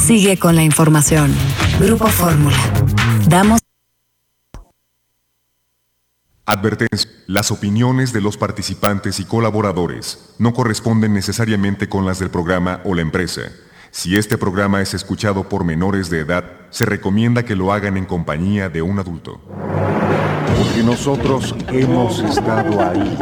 Sigue con la información. Grupo Fórmula. Damos. Advertencia. Las opiniones de los participantes y colaboradores no corresponden necesariamente con las del programa o la empresa. Si este programa es escuchado por menores de edad, se recomienda que lo hagan en compañía de un adulto. Porque nosotros hemos estado ahí.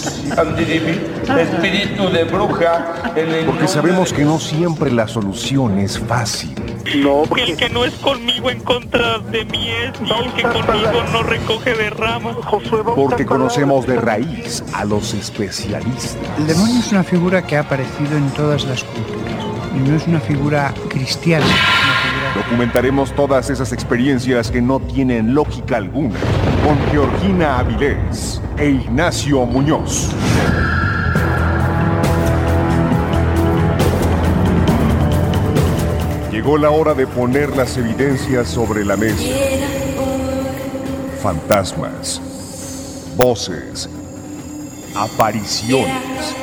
Espíritu de bruja. Porque sabemos que no siempre la solución es fácil. No, porque el que no es conmigo en contra de mí es, y el que conmigo no recoge de ramas. Porque conocemos de raíz a los especialistas. El demonio es una figura que ha aparecido en todas las culturas. Y no es una figura cristiana. Documentaremos todas esas experiencias que no tienen lógica alguna con Georgina Avilés e Ignacio Muñoz. Llegó la hora de poner las evidencias sobre la mesa. Fantasmas, voces, apariciones,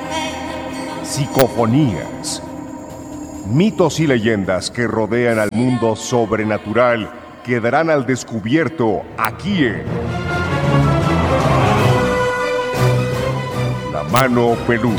psicofonías, mitos y leyendas que rodean al mundo sobrenatural quedarán al descubierto aquí en La Mano Peluda.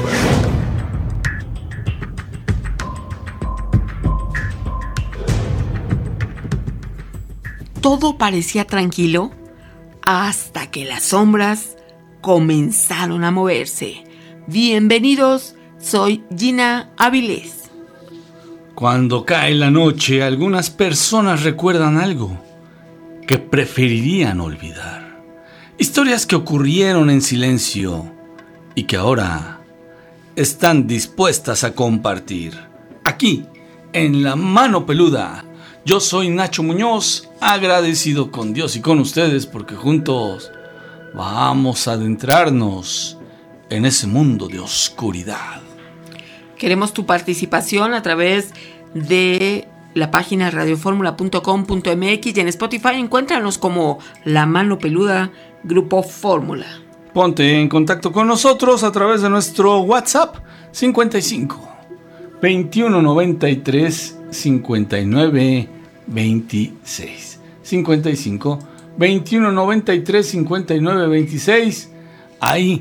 Todo parecía tranquilo hasta que las sombras comenzaron a moverse. Bienvenidos, soy Gina Avilés. Cuando cae la noche, algunas personas recuerdan algo que preferirían olvidar. Historias que ocurrieron en silencio y que ahora están dispuestas a compartir. Aquí, en La Mano Peluda, yo soy Nacho Muñoz, agradecido con Dios y con ustedes porque juntos vamos a adentrarnos en ese mundo de oscuridad. Queremos tu participación a través de la página radioformula.com.mx y en Spotify encuéntranos como La Mano Peluda, Grupo Fórmula. Ponte en contacto con nosotros a través de nuestro WhatsApp 55 21 93 59 26 55 21 93 59 26. Ahí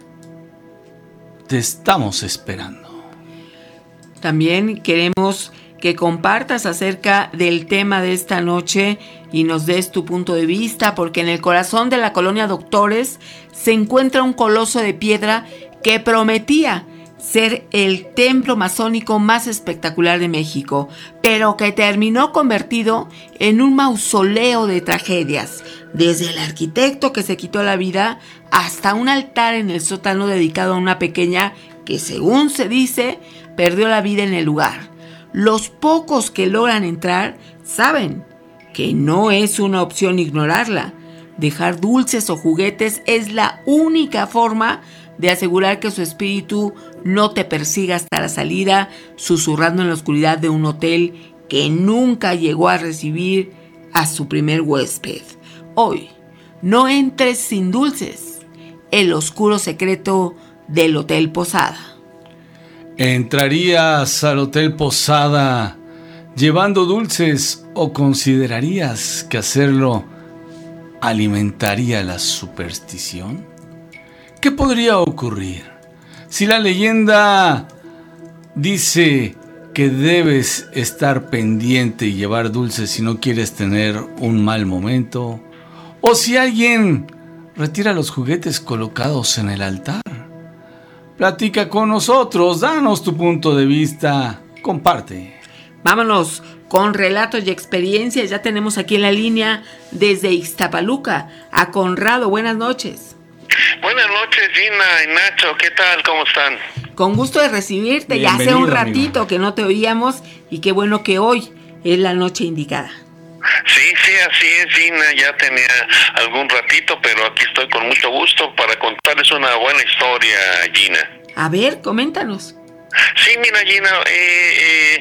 te estamos esperando. También queremos que compartas acerca del tema de esta noche y nos des tu punto de vista, porque en el corazón de la colonia Doctores se encuentra un coloso de piedra que prometía ser el templo masónico más espectacular de México, pero que terminó convertido en un mausoleo de tragedias, desde el arquitecto que se quitó la vida hasta un altar en el sótano dedicado a una pequeña que, según se dice, perdió la vida en el lugar. Los pocos que logran entrar saben que no es una opción ignorarla. Dejar dulces o juguetes es la única forma de asegurar que su espíritu no te persiga hasta la salida, susurrando en la oscuridad de un hotel que nunca llegó a recibir a su primer huésped. Hoy, no entres sin dulces. El oscuro secreto del Hotel Posada. ¿Entrarías al Hotel Posada llevando dulces o considerarías que hacerlo alimentaría la superstición? ¿Qué podría ocurrir si la leyenda dice que debes estar pendiente y llevar dulces si no quieres tener un mal momento? ¿O si alguien retira los juguetes colocados en el altar? Platica con nosotros, danos tu punto de vista, comparte. Vámonos con relatos y experiencias. Ya tenemos aquí en la línea desde Ixtapaluca a Conrado. Buenas noches. Buenas noches, Gina y Nacho. ¿Qué tal? ¿Cómo están? Con gusto de recibirte. Ya hace un ratito, amigo, que no te oíamos y qué bueno que hoy es la noche indicada. Sí, así es, Gina. Ya tenía algún ratito, pero aquí estoy con mucho gusto para contarles una buena historia, Gina. A ver, coméntanos. Sí, mira, Gina,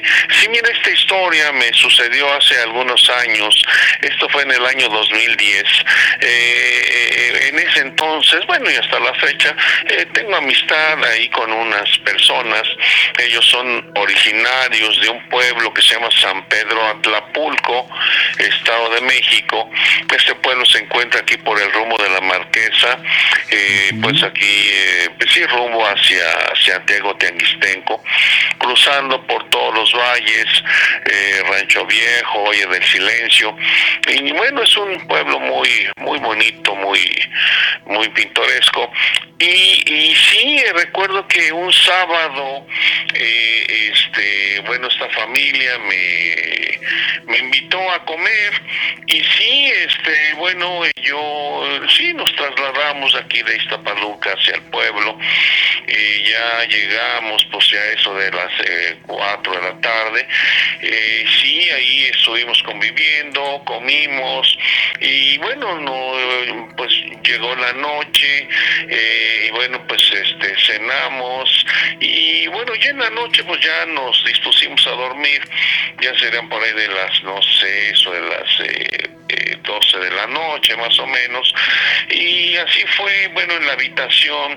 Sí, mira, esta historia me sucedió hace algunos años. Esto fue en el año 2010. En ese entonces, bueno, y hasta la fecha, tengo amistad ahí con unas personas. Ellos son originarios de un pueblo que se llama San Pedro Atlapulco, Estado de México. Este pueblo se encuentra aquí por el rumbo de la Marquesa, pues aquí, pues sí, rumbo hacia Santiago Tianguistenco, cruzando por todos los valles, Rancho Viejo, Valle del Silencio. Y bueno, es un pueblo muy bonito, muy pintoresco. Y sí, recuerdo que un sábado, bueno, esta familia me invitó a comer, y sí, bueno, sí nos trasladamos aquí de Iztapaluca hacia el pueblo. Ya llegamos pues ya eso de las 4 de la tarde. Sí, ahí estuvimos conviviendo, comimos, y bueno, pues llegó la noche, y bueno, pues cenamos, y bueno, ya en la noche pues ya nos dispusimos a dormir. Ya serían por ahí de las, no sé, eso de las 12 de la noche más o menos. Y así fue, bueno, en la habitación,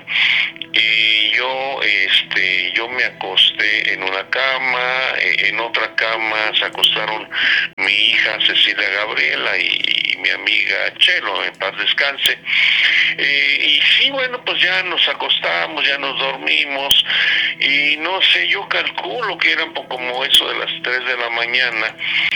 yo me acosté en una cama, en otra cama se acostaron mi hija Cecilia Gabriela y mi amiga Chelo, en paz descanse. Y sí, bueno, pues ya nos acostamos, ya nos dormimos, y no sé, yo calculo que eran como eso de las 3 de la mañana.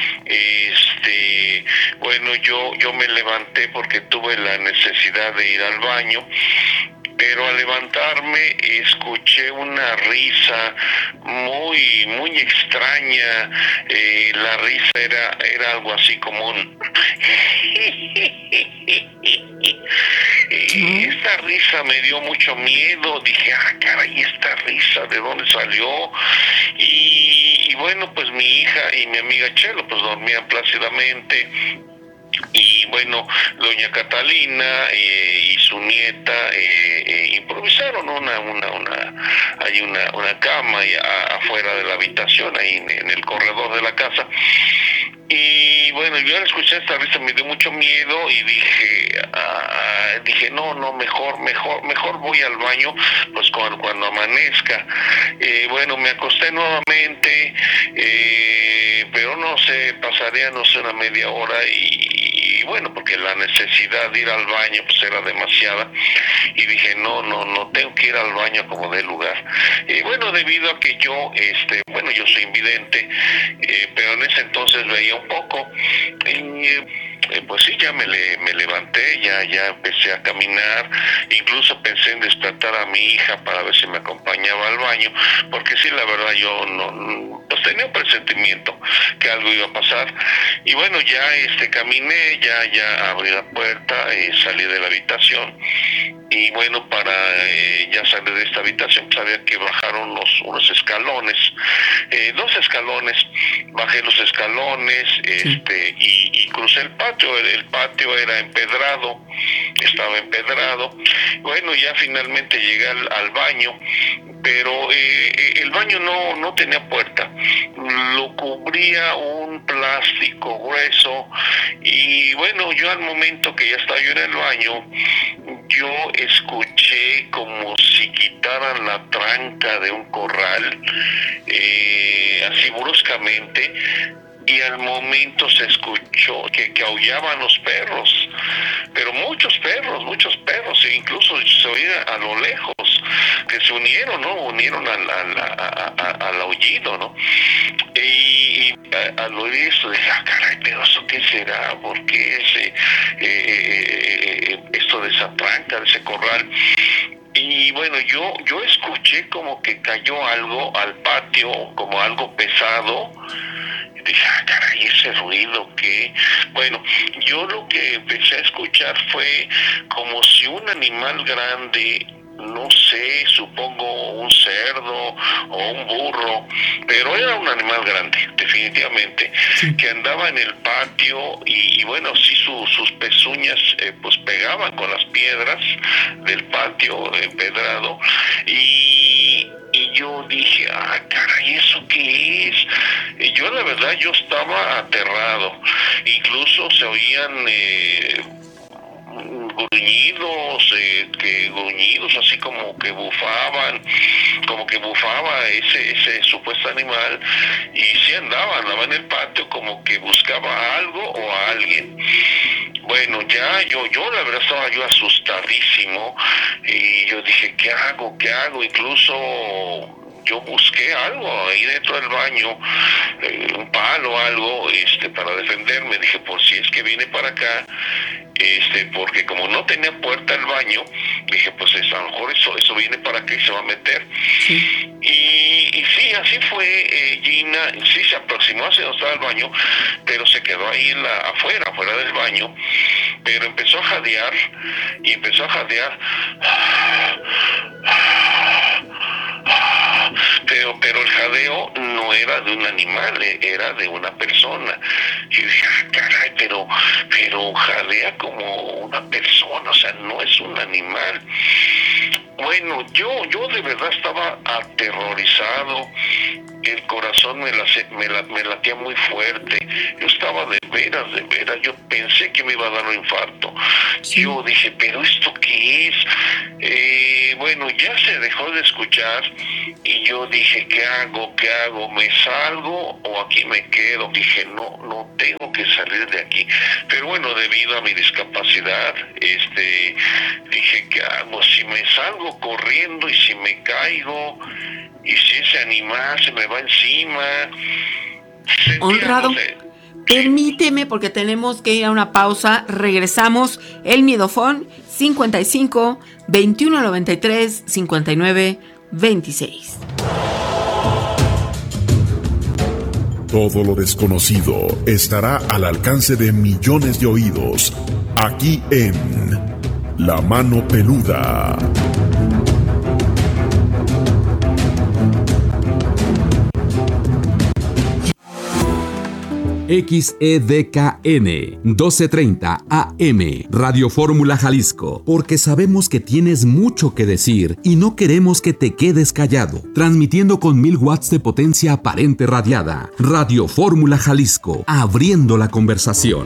Bueno, yo me levanté porque tuve la necesidad de ir al baño, pero al levantarme escuché una risa muy extraña. La risa era algo así como un esta risa me dio mucho miedo. Dije, caray, esta risa, ¿de dónde salió? Y bueno, pues mi hija y mi amiga Chelo pues dormían plácidamente. Y bueno, doña Catalina y su nieta improvisaron una cama afuera de la habitación, ahí en el corredor de la casa. Y bueno, yo al escuchar esta risa me dio mucho miedo y dije, no, mejor voy al baño pues cuando amanezca. Bueno, me acosté nuevamente, pero no sé, pasaría no sé una media hora, y bueno, porque la necesidad de ir al baño pues era demasiada, y dije, no tengo que ir al baño como dé lugar. Y bueno, debido a que yo soy invidente, pero en ese entonces veía un poco, pues sí, ya me levanté, ya empecé a caminar. Incluso pensé en despertar a mi hija para ver si me acompañaba al baño, porque sí, la verdad yo no, pues tenía un presentimiento que algo iba a pasar. Y bueno, ya caminé, ya abrí la puerta, salí de la habitación. Y bueno, para ya salir de esta habitación, pues había que bajar unos escalones, 2 escalones. Bajé los escalones, y crucé el patio. El patio era empedrado, estaba empedrado. Bueno, ya finalmente llegué al baño, pero el baño no tenía puerta, lo cubría un plástico grueso. Y bueno, yo al momento que ya estaba yo en el baño, yo escuché como si quitaran la tranca de un corral, así bruscamente, y al momento se escuchó que aullaban los perros, pero muchos perros, e incluso se oía a lo lejos que se unieron al aullido, ¿no? Y al oír eso dije, caray, pero ¿eso qué será? ¿Por qué esto de esa tranca, de ese corral? Y bueno, yo escuché como que cayó algo al patio, como algo pesado. Dije, caray, ese ruido que... Bueno, yo lo que empecé a escuchar fue como si un animal grande, no sé, supongo un cerdo o un burro, pero era un animal grande, definitivamente definitivamente, que andaba en el patio y bueno, sí sus pezuñas pues pegaban con las piedras del patio empedrado y yo dije, caray, ¿eso qué es? Y yo la verdad, yo estaba aterrado, incluso se oían gruñidos, así como que bufaba ese supuesto animal, y sí andaba en el patio como que buscaba algo o a alguien. Bueno, ya yo la verdad estaba yo asustadísimo y yo dije, ¿qué hago? Incluso yo busqué algo ahí dentro del baño, un palo o algo, para defenderme. Dije, por si es que viene para acá, porque como no tenía puerta el baño, dije, pues a lo mejor eso viene para acá y se va a meter. Sí. Y sí, así fue. Gina sí se aproximó hacia donde estaba el baño, pero se quedó ahí afuera del baño, pero empezó a jadear. Pero el jadeo no era de un animal, era de una persona. Y dije, caray, pero jadea como una persona, o sea, no es un animal. Bueno, yo de verdad estaba aterrorizado, el corazón me latía muy fuerte, yo estaba de veras, yo pensé que me iba a dar un infarto. Sí. Yo dije, ¿pero esto qué es? Bueno, ya se dejó de escuchar y yo dije, ¿qué hago? ¿Me salgo o aquí me quedo? Dije, no tengo que salir de aquí. Pero bueno, debido a mi discapacidad, dije, ¿qué hago? Si me salgo corriendo y si me caigo y si ese animal se me va encima. Honrado, permíteme, porque tenemos que ir a una pausa. Regresamos. El Miedofón 55 21 93 59 26. Todo lo desconocido estará al alcance de millones de oídos, aquí en La Mano Peluda. XEDKN 1230 AM Radio Fórmula Jalisco, porque sabemos que tienes mucho que decir y no queremos que te quedes callado. Transmitiendo con 1000 watts de potencia aparente radiada. Radio Fórmula Jalisco, abriendo la conversación.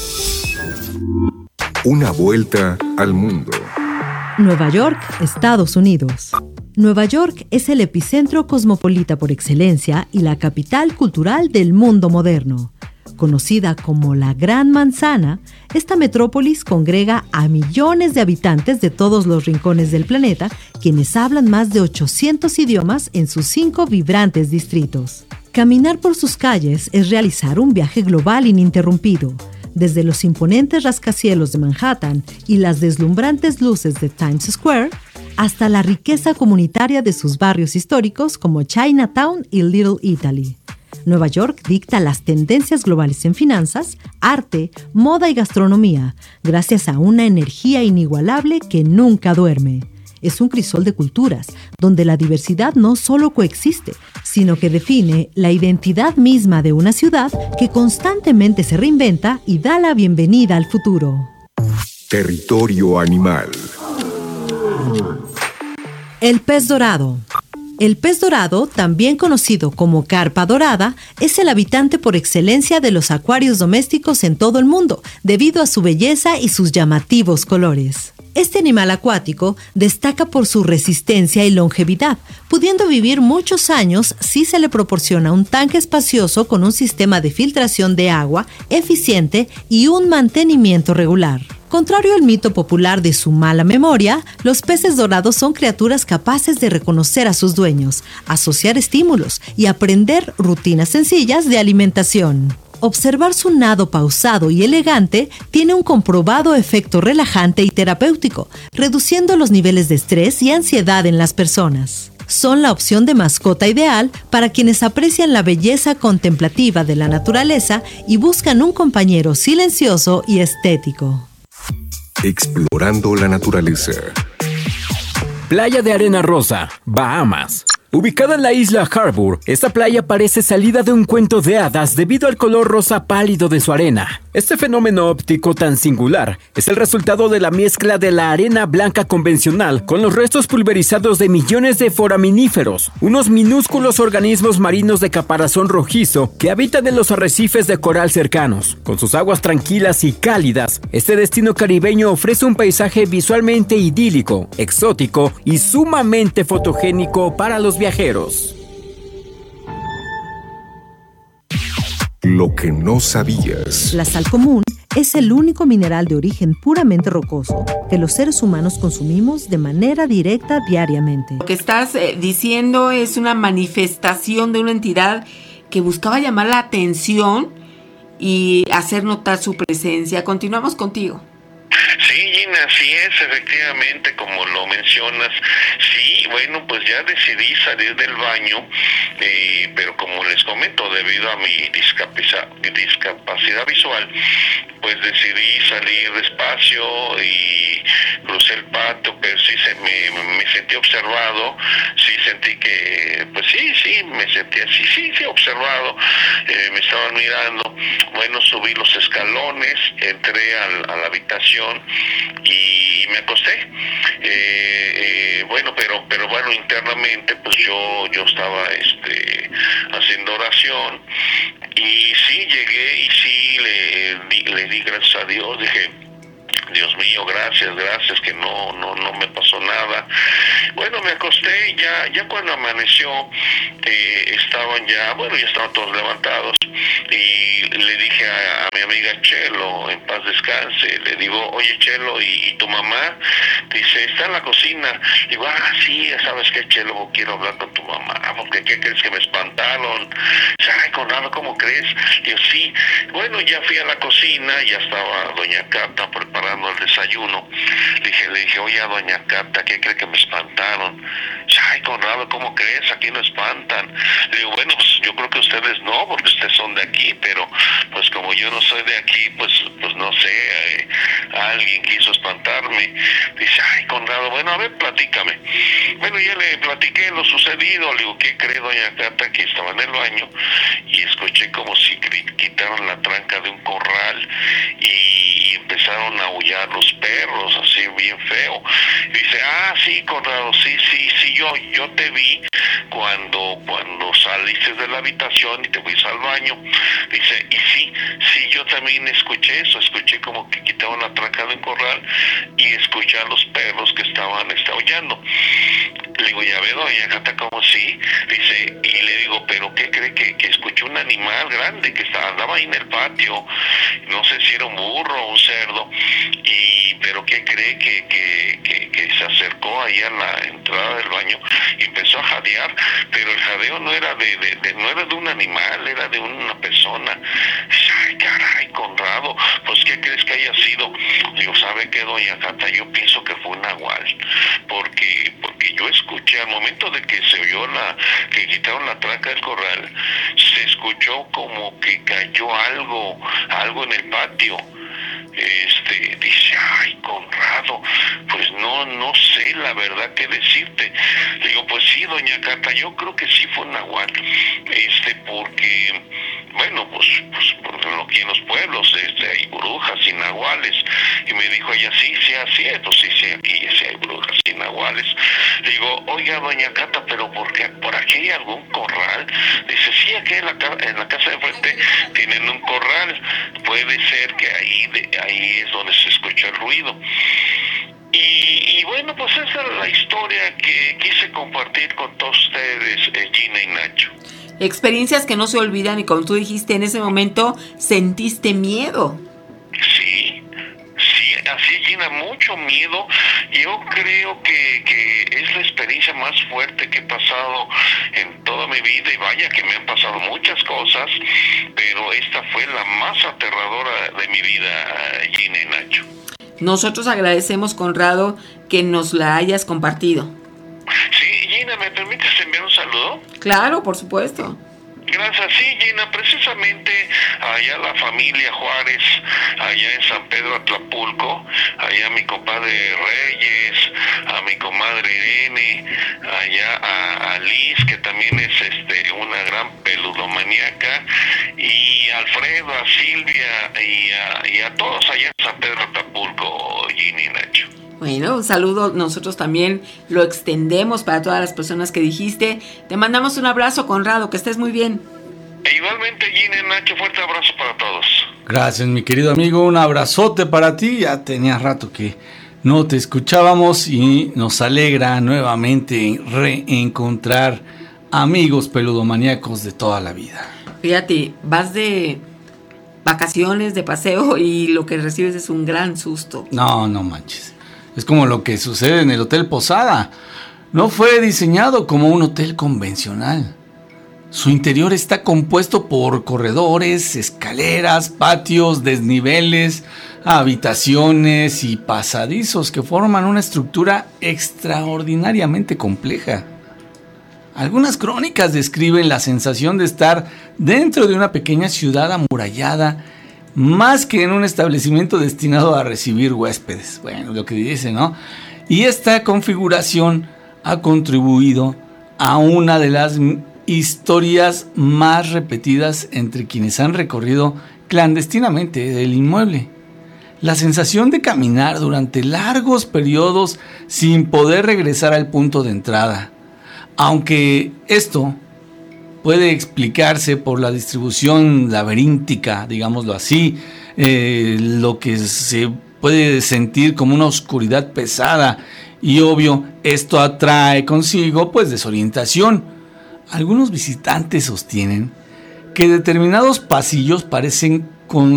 Una vuelta al mundo. Nueva York, Estados Unidos. Nueva York es el epicentro cosmopolita por excelencia y la capital cultural del mundo moderno. Conocida como la Gran Manzana, esta metrópolis congrega a millones de habitantes de todos los rincones del planeta, quienes hablan más de 800 idiomas en sus 5 vibrantes distritos. Caminar por sus calles es realizar un viaje global ininterrumpido, desde los imponentes rascacielos de Manhattan y las deslumbrantes luces de Times Square, hasta la riqueza comunitaria de sus barrios históricos como Chinatown y Little Italy. Nueva York dicta las tendencias globales en finanzas, arte, moda y gastronomía, gracias a una energía inigualable que nunca duerme. Es un crisol de culturas, donde la diversidad no solo coexiste, sino que define la identidad misma de una ciudad que constantemente se reinventa y da la bienvenida al futuro. Territorio animal. El pez dorado. El pez dorado, también conocido como carpa dorada, es el habitante por excelencia de los acuarios domésticos en todo el mundo, debido a su belleza y sus llamativos colores. Este animal acuático destaca por su resistencia y longevidad, pudiendo vivir muchos años si se le proporciona un tanque espacioso con un sistema de filtración de agua eficiente y un mantenimiento regular. Contrario al mito popular de su mala memoria, los peces dorados son criaturas capaces de reconocer a sus dueños, asociar estímulos y aprender rutinas sencillas de alimentación. Observar su nado pausado y elegante tiene un comprobado efecto relajante y terapéutico, reduciendo los niveles de estrés y ansiedad en las personas. Son la opción de mascota ideal para quienes aprecian la belleza contemplativa de la naturaleza y buscan un compañero silencioso y estético. Explorando la naturaleza. Playa de Arena Rosa, Bahamas. Ubicada en la isla Harbour, esta playa parece salida de un cuento de hadas debido al color rosa pálido de su arena. Este fenómeno óptico tan singular es el resultado de la mezcla de la arena blanca convencional con los restos pulverizados de millones de foraminíferos, unos minúsculos organismos marinos de caparazón rojizo que habitan en los arrecifes de coral cercanos. Con sus aguas tranquilas y cálidas, este destino caribeño ofrece un paisaje visualmente idílico, exótico y sumamente fotogénico para los viajeros. Lo que no sabías. La sal común es el único mineral de origen puramente rocoso que los seres humanos consumimos de manera directa diariamente. Lo que estás diciendo es una manifestación de una entidad que buscaba llamar la atención y hacer notar su presencia. Continuamos contigo. Sí, Gina, así es, efectivamente, como lo mencionas. Sí, bueno, pues ya decidí salir del baño, pero como les comento, debido a mi discapacidad visual, pues decidí salir despacio y crucé el patio, pero sí me sentí observado, sí sentí que, pues sí, me sentí así, sí, observado, me estaban mirando. Bueno, subí los escalones, entré a la habitación y me acosté. Bueno, pero bueno, internamente pues yo estaba haciendo oración y sí llegué y sí le di gracias a Dios. Dije, Dios mío, gracias que no me pasó nada. Bueno, me acosté, ya cuando amaneció ya estaban todos levantados y le dije a mi amiga Chelo, en paz descanse, le digo, oye Chelo, ¿y tu mamá? Dice, está en la cocina. Digo, sí, ¿sabes qué, Chelo? Quiero hablar con tu mamá, porque ¿qué crees que me espantaron? Dice, ay, Conrado, ¿cómo crees? Digo, sí. Bueno, ya fui a la cocina, ya estaba doña Cata preparando el desayuno. Le dije, oye, doña Cata, ¿qué cree que me espantaron? Dice, ay, Conrado, ¿cómo crees? Aquí no espantan. Le digo, bueno, pues yo creo que ustedes no, porque ustedes son de aquí, pero pues como yo no soy de aquí, pues no sé, alguien quiso espantarme. Dice, ay, Conrado, bueno, a ver, platícame. Bueno, ya le platiqué lo sucedido. Le digo, ¿qué cree, doña Cata? Que estaba en el baño y escuché como si quitaron la tranca de un corral y empezaron a aullar los perros, así bien feo. Y dice, sí, Conrado, sí, yo te vi cuando saliste de la habitación y te fuiste al baño. Dice, y sí, yo también escuché eso, escuché como que quitaban la tranca de un corral y escuché a los perros que estaban aullando. Le digo, ya ve, doña Cata, ¿cómo sí? Dice, y le digo, ¿pero qué cree que escuché un animal grande que andaba ahí en el patio? No sé si era un burro o un cerdo, pero ¿qué cree que se acercó ahí a la entrada del baño y empezó a jadear? Pero el jadeo no era no era de un animal, era de una persona. Dice, ay, caray, Conrado, pues ¿qué crees que haya sido? Digo, ¿sabe qué, doña Cata? Yo pienso que fue un nahual, porque yo escuché al momento de que se oyó que quitaron la tranca del corral, se escuchó como que cayó algo en el patio. Dice, ay, Conrado, pues no sé la verdad qué decirte. Le digo, pues sí, doña Cata, yo creo que sí fue un nahual, porque, bueno, pues aquí en los pueblos hay brujas y nahuales. Y me dijo ella, sí, así es, pues sí, aquí sí hay brujas y nahuales. Le digo, oiga, doña Cata, pero ¿por aquí hay algún corral? Dice, sí, aquí en la casa de frente tienen un corral. Puede ser que ahí es donde se escucha el ruido. Y bueno, pues esa es la historia que quise compartir con todos ustedes, Gina y Nacho. Experiencias que no se olvidan y como tú dijiste, en ese momento sentiste miedo. Sí, así, Gina, mucho miedo. Yo creo que es la experiencia más fuerte que he pasado en toda mi vida, y vaya que me han pasado muchas cosas, pero esta fue la más aterradora de mi vida, Gina y Nacho. Nosotros agradecemos, Conrado, que nos la hayas compartido. Sí, Gina, ¿me permites enviar un saludo? Claro, por supuesto. Gracias, sí, Gina, precisamente allá la familia Juárez, allá en San Pedro Atlapulco, allá a mi compadre Reyes, a mi comadre Irene, allá a Liz, que también es una gran peludomaníaca, y a Alfredo, a Silvia y a todos allá en San Pedro Atlapulco, Ginny y Nacho. Bueno, un saludo, nosotros también lo extendemos para todas las personas que dijiste. Te mandamos un abrazo, Conrado, que estés muy bien. E igualmente, Ginny y Nacho, fuerte abrazo para todos. Gracias, mi querido amigo, un abrazote para ti. Ya tenía rato que no te escuchábamos y nos alegra nuevamente reencontrar amigos peludomaníacos de toda la vida. Fíjate, vas de vacaciones, de paseo, y lo que recibes es un gran susto. No manches. Es como lo que sucede en el Hotel Posada. No fue diseñado como un hotel convencional. Su interior está compuesto por corredores, escaleras, patios, desniveles, habitaciones y pasadizos que forman una estructura extraordinariamente compleja. Algunas crónicas describen la sensación de estar dentro de una pequeña ciudad amurallada, más que en un establecimiento destinado a recibir huéspedes. Bueno, lo que dice, ¿no? Y esta configuración ha contribuido a una de las historias más repetidas entre quienes han recorrido clandestinamente el inmueble. La sensación de caminar durante largos periodos sin poder regresar al punto de entrada. Aunque esto puede explicarse por la distribución laberíntica, digámoslo así, lo que se puede sentir como una oscuridad pesada, y obvio, esto atrae consigo pues desorientación. Algunos visitantes sostienen que determinados pasillos parecen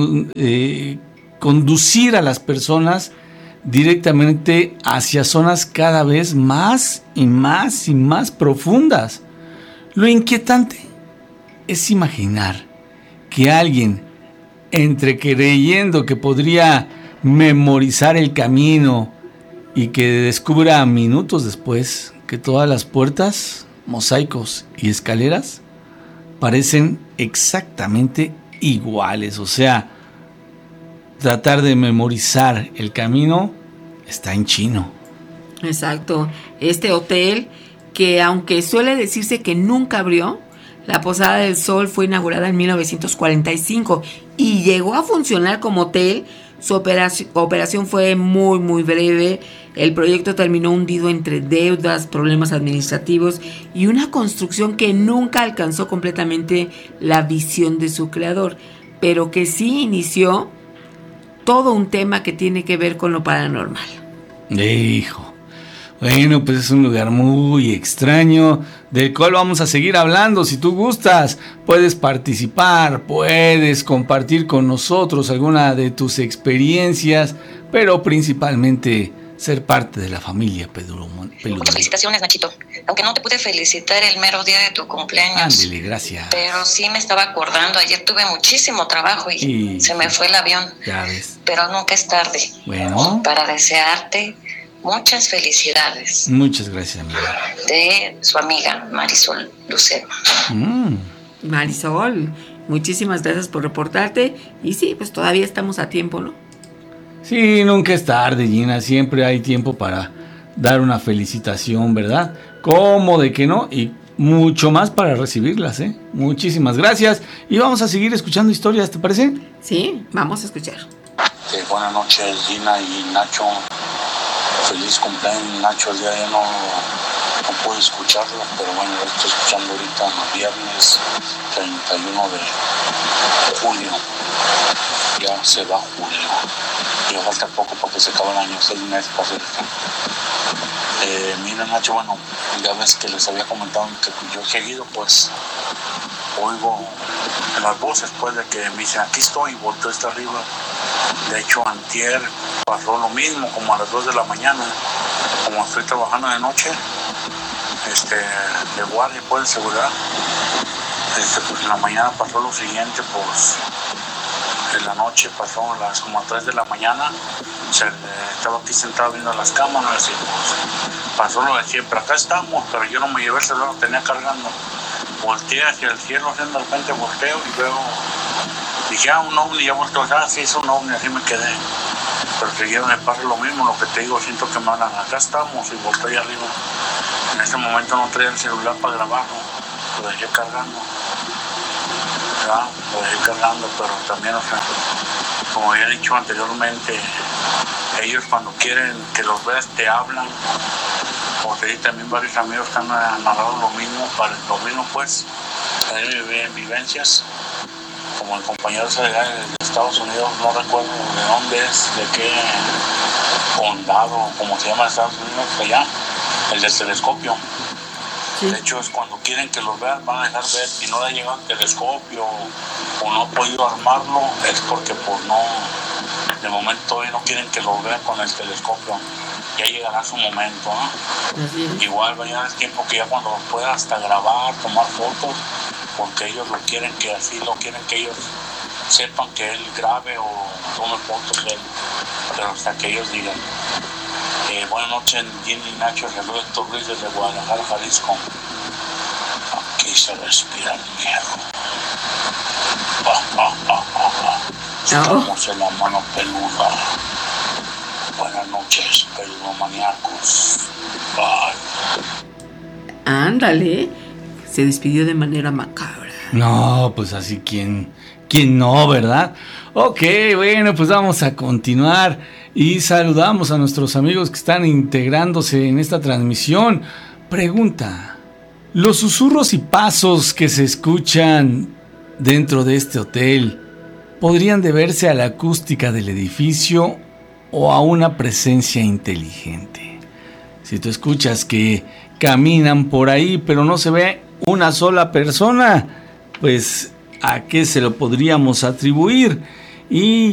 conducir a las personas directamente hacia zonas cada vez más y más y más profundas. Lo inquietante es imaginar que alguien, entre creyendo que podría memorizar el camino y que descubra minutos después que todas las puertas, mosaicos y escaleras parecen exactamente iguales. O sea, tratar de memorizar el camino está en chino. Exacto. Este hotel, que aunque suele decirse que nunca abrió, la Posada del Sol fue inaugurada en 1945 y llegó a funcionar como hotel. Su operación fue muy, muy breve. El proyecto terminó hundido entre deudas, problemas administrativos y una construcción que nunca alcanzó completamente la visión de su creador, pero que sí inició todo un tema que tiene que ver con lo paranormal. Hijo. Bueno, pues es un lugar muy extraño, del cual vamos a seguir hablando. Si tú gustas, puedes participar, puedes compartir con nosotros alguna de tus experiencias, pero principalmente ser parte de la familia Peludomán. Muchas felicitaciones, Nachito. Aunque no te pude felicitar el mero día de tu cumpleaños. Ándale, gracias. Pero sí me estaba acordando, ayer tuve muchísimo trabajo y se me fue el avión. Ya ves. Pero nunca es tarde. Bueno. Para desearte muchas felicidades. Muchas gracias, amiga. De su amiga Marisol Lucero. Marisol, muchísimas gracias por reportarte. Y sí, pues todavía estamos a tiempo, ¿no? Sí, nunca es tarde, Gina. Siempre hay tiempo para dar una felicitación, ¿verdad? ¿Cómo de que no? Y mucho más para recibirlas, ¿eh? Muchísimas gracias. Y vamos a seguir escuchando historias, ¿te parece? Sí, vamos a escuchar. Buenas noches, Gina y Nacho. Feliz cumpleaños, Nacho. El día de hoy no pude escucharlo, pero bueno, lo estoy escuchando ahorita, viernes 31 de julio. Ya se va julio. Ya falta poco para que se acabe el año, 6 meses para hacer esto. Mira, Nacho, bueno, ya ves que les había comentado que yo seguido, pues, oigo en las voces, pues, de que me dicen, aquí estoy, y volteo hasta arriba. De hecho, antier pasó lo mismo, como a las 2 de la mañana, como estoy trabajando de noche, de guardia, pues, de seguridad. Pues en la mañana pasó lo siguiente, pues, en la noche pasó como a 3 de la mañana, estaba aquí sentado viendo las cámaras y pues pasó lo de siempre, acá estamos, pero yo no me llevé el celular, lo tenía cargando. Volteé hacia el cielo, de repente volteo y veo Dije, un ovni, ya volteo, sí, es un ovni, así me quedé. Pero seguido me pasa lo mismo, lo que te digo, siento que me hablan, acá estamos, y volteo allá arriba. En ese momento no traía el celular para grabarlo, lo dejé cargando. ¿Verdad? Lo dejé cargando, pero también, o sea, como había dicho anteriormente, ellos cuando quieren que los veas te hablan. Como te dije, también varios amigos que han narrado lo mismo pues, también vivencias. Como el compañero de Estados Unidos, no recuerdo de dónde es, de qué condado, como se llama Estados Unidos, allá, el del telescopio. Sí. De hecho, es cuando quieren que los vean, van a dejar ver, si no le llega el telescopio o no ha podido armarlo, es porque pues no, de momento todavía no quieren que los vean con el telescopio. Ya llegará su momento, ¿no? Igual va a llegar el tiempo que ya cuando los puedan hasta grabar, tomar fotos, porque ellos lo quieren que así, lo quieren que ellos sepan que él grabe o tome fotos de él, pero hasta que ellos digan. Buenas noches, Jenny y Nacho, saludos Héctor Ruiz desde Guadalajara, Jalisco. Aquí se respira el miedo. Estamos en la mano peluda. Buenas noches, peludomaníacos. Bye. Ándale, se despidió de manera macabra. No, pues así, ¿quién no, verdad? Ok, bueno, pues vamos a continuar y saludamos a nuestros amigos que están integrándose en esta transmisión. Pregunta: ¿los susurros y pasos que se escuchan dentro de este hotel podrían deberse a la acústica del edificio o a una presencia inteligente? Si tú escuchas que caminan por ahí pero no se ve una sola persona, pues ¿a qué se lo podríamos atribuir? Y